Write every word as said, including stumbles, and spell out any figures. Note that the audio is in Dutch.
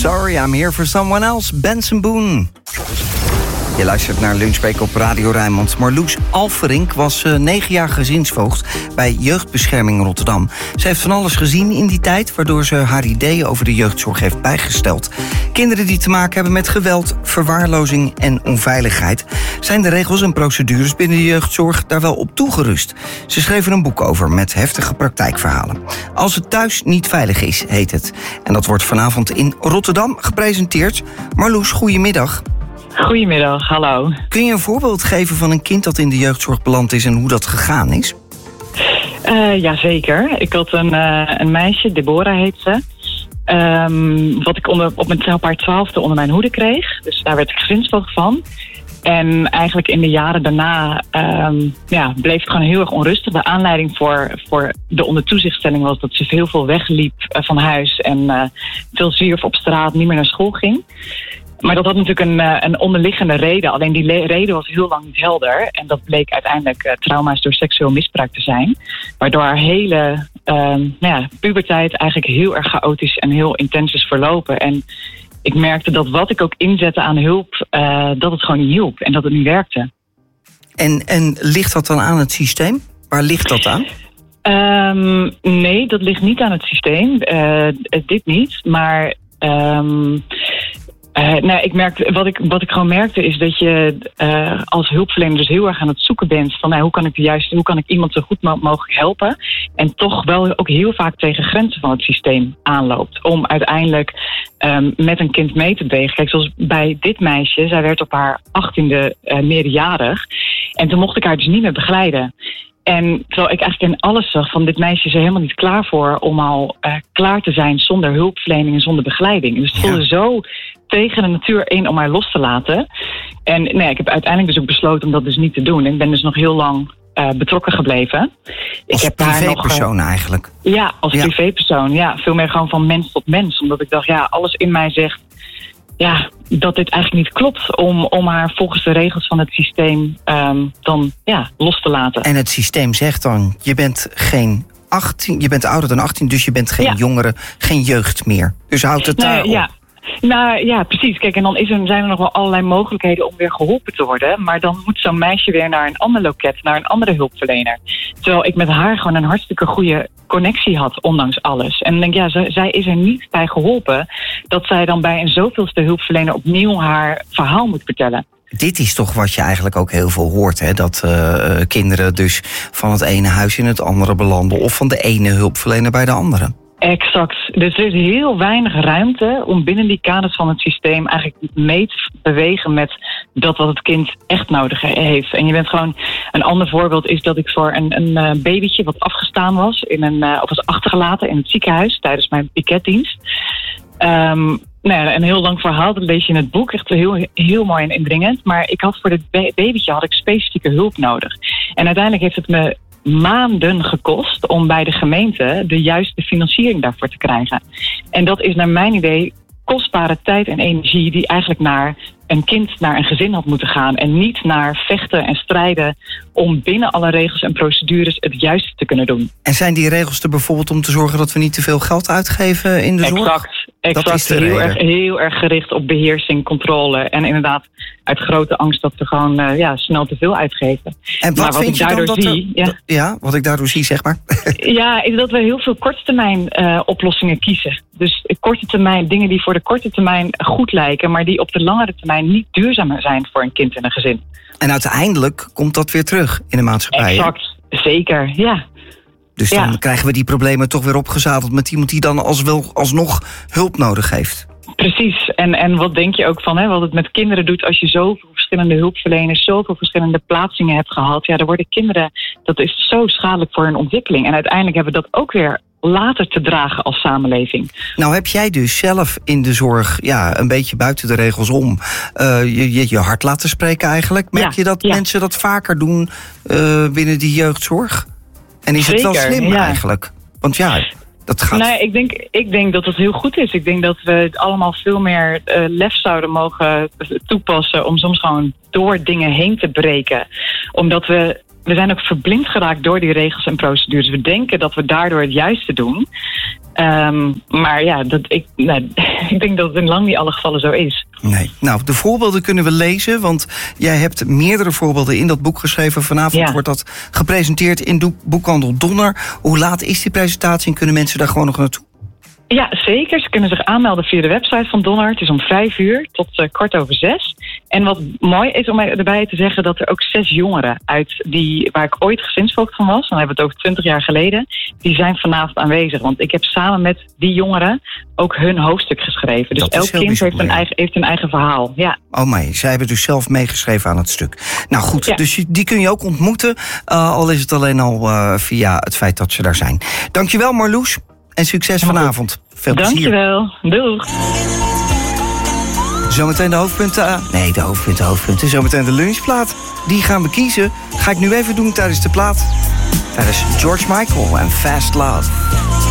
Sorry, I'm here for someone else. Benson Boone. Je luistert naar Lunchbreak op Radio Rijnmond. Marloes Alferink was uh, negen jaar gezinsvoogd bij Jeugdbescherming Rotterdam. Ze heeft van alles gezien in die tijd, waardoor ze haar ideeën over de jeugdzorg heeft bijgesteld. Kinderen die te maken hebben met geweld, verwaarlozing en onveiligheid. Zijn de regels en procedures binnen de jeugdzorg daar wel op toegerust? Ze schreef er een boek over met heftige praktijkverhalen. Als het thuis niet veilig is, heet het. En dat wordt vanavond in Rotterdam gepresenteerd. Marloes, goedemiddag. Goedemiddag, hallo. Kun je een voorbeeld geven van een kind dat in de jeugdzorg beland is en hoe dat gegaan is? Uh, Jazeker. Ik had een, uh, een meisje, Deborah heet ze. Um, wat ik onder, op, mijn, op haar twaalfde onder mijn hoede kreeg. Dus daar werd ik gezinsvoogd van. En eigenlijk in de jaren daarna um, ja, bleef het gewoon heel erg onrustig. De aanleiding voor, voor de ondertoezichtstelling was dat ze heel veel wegliep uh, van huis. En uh, veel zwierf op straat, niet meer naar school ging. Maar dat had natuurlijk een, een onderliggende reden. Alleen die le- reden was heel lang niet helder. En dat bleek uiteindelijk uh, trauma's door seksueel misbruik te zijn. Waardoor haar hele um, nou ja, puberteit eigenlijk heel erg chaotisch en heel intens is verlopen. En ik merkte dat wat ik ook inzette aan hulp, uh, dat het gewoon niet hielp. En dat het niet werkte. En, en ligt dat dan aan het systeem? Waar ligt dat aan? Um, nee, dat ligt niet aan het systeem. Uh, dit niet. Maar... Um, Uh, nou, ik merkte, wat, ik, wat ik gewoon merkte is dat je uh, als hulpverlener dus heel erg aan het zoeken bent van nou, hoe kan ik de juiste, hoe kan ik iemand zo goed mogelijk helpen en toch wel ook heel vaak tegen grenzen van het systeem aanloopt om uiteindelijk um, met een kind mee te bewegen. Kijk, zoals bij dit meisje, zij werd op haar achttiende uh, meerjarig en toen mocht ik haar dus niet meer begeleiden. En terwijl ik eigenlijk in alles zag van dit meisje is er helemaal niet klaar voor om al uh, klaar te zijn zonder hulpverlening en zonder begeleiding. Dus het voelde ja. zo tegen de natuur in om haar los te laten. En nee, ik heb uiteindelijk dus ook besloten om dat dus niet te doen. Ik ben dus nog heel lang uh, betrokken gebleven. Als ik heb privépersoon uh, eigenlijk? Ja, als ja. privépersoon. Ja, veel meer gewoon van mens tot mens. Omdat ik dacht, ja, alles in mij zegt ja, dat dit eigenlijk niet klopt om, om haar volgens de regels van het systeem um, dan ja, los te laten. En het systeem zegt dan, je bent geen achttien, je bent ouder dan achttien, dus je bent geen ja. jongere, geen jeugd meer. Dus houdt het nee, daar op. Ja. Nou ja, precies. Kijk, en dan is er, zijn er nog wel allerlei mogelijkheden om weer geholpen te worden. Maar dan moet zo'n meisje weer naar een ander loket, naar een andere hulpverlener. Terwijl ik met haar gewoon een hartstikke goede connectie had, ondanks alles. En dan denk ik, ja, z- zij is er niet bij geholpen dat zij dan bij een zoveelste hulpverlener opnieuw haar verhaal moet vertellen. Dit is toch wat je eigenlijk ook heel veel hoort, hè? Dat uh, kinderen dus van het ene huis in het andere belanden of van de ene hulpverlener bij de andere. Exact. Dus er is heel weinig ruimte om binnen die kaders van het systeem eigenlijk mee te bewegen met dat wat het kind echt nodig heeft. En je bent gewoon, een ander voorbeeld is dat ik voor een, een babytje wat afgestaan was, in een, of was achtergelaten in het ziekenhuis tijdens mijn piketdienst. Um, nou ja, een heel lang verhaal, dat lees je in het boek, echt heel, heel mooi en indringend. Maar ik had voor dit babytje had ik specifieke hulp nodig. En uiteindelijk heeft het me maanden gekost om bij de gemeente de juiste financiering daarvoor te krijgen. En dat is naar mijn idee kostbare tijd en energie die eigenlijk naar een kind, naar een gezin had moeten gaan en niet naar vechten en strijden om binnen alle regels en procedures het juiste te kunnen doen. En zijn die regels er bijvoorbeeld om te zorgen dat we niet te veel geld uitgeven in de zorg? Exact. Exact, dat is de heel, reden. erg, heel erg gericht op beheersing, controle en inderdaad uit grote angst dat we gewoon uh, ja, snel te veel uitgeven. En wat, maar wat vind ik je daardoor dan dat zie, er, ja. ja, wat ik daardoor zie, zeg maar. Ja, is dat we heel veel korttermijn uh, oplossingen kiezen. Dus korte termijn, dingen die voor de korte termijn goed lijken, maar die op de langere termijn niet duurzaam zijn voor een kind en een gezin. En uiteindelijk komt dat weer terug in de maatschappij. Exact, hè? Zeker, ja. Dus dan ja. krijgen we die problemen toch weer opgezadeld met iemand die dan als wel, alsnog hulp nodig heeft. Precies. En, en wat denk je ook van, hè, wat het met kinderen doet als je zoveel verschillende hulpverleners, zoveel verschillende plaatsingen hebt gehad. Ja, dan worden kinderen, dat is zo schadelijk voor hun ontwikkeling. En uiteindelijk hebben we dat ook weer later te dragen als samenleving. Nou heb jij dus zelf in de zorg ja, een beetje buiten de regels om uh, je, je, je hart laten spreken eigenlijk. Merk ja, je dat ja. mensen dat vaker doen uh, binnen die jeugdzorg? En is Zeker, het wel slim ja. eigenlijk? Want ja, dat gaat... Nee, ik denk, ik denk dat het heel goed is. Ik denk dat we het allemaal veel meer uh, lef zouden mogen toepassen om soms gewoon door dingen heen te breken. Omdat we... We zijn ook verblind geraakt door die regels en procedures. We denken dat we daardoor het juiste doen. Um, maar ja, dat, ik, nou, ik denk dat het in lang niet alle gevallen zo is. Nee. Nou, de voorbeelden kunnen we lezen, want jij hebt meerdere voorbeelden in dat boek geschreven. Vanavond ja. wordt dat gepresenteerd in de boekhandel Donner. Hoe laat is die presentatie en kunnen mensen daar gewoon nog naartoe? Ja, zeker. Ze kunnen zich aanmelden via de website van Donner. Het is om vijf uur tot uh, kwart over zes. En wat mooi is om erbij te zeggen dat er ook zes jongeren uit die waar ik ooit gezinsvoogd van was, dan hebben we het over twintig jaar geleden, die zijn vanavond aanwezig. Want ik heb samen met die jongeren ook hun hoofdstuk geschreven. Dus elk kind heeft een, eigen, heeft een eigen verhaal. Ja. Oh my, zij hebben dus zelf meegeschreven aan het stuk. Nou goed, ja. dus die kun je ook ontmoeten, uh, al is het alleen al uh, via het feit dat ze daar zijn. Dankjewel Marloes. En succes vanavond. Veel plezier. Dankjewel. Doeg. Zometeen de hoofdpunten. Uh, nee, de hoofdpunten, hoofdpunten. Zometeen de lunchplaat. Die gaan we kiezen. Ga ik nu even doen tijdens de plaat. Tijdens George Michael en Fast Love.